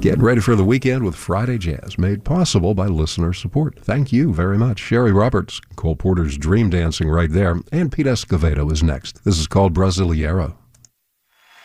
Getting ready for the weekend with Friday Jazz, made possible by listener support. Thank you very much. Sherry Roberts, Cole Porter's Dream Dancing right there, and Pete Escovedo is next. This is called Brasileiro.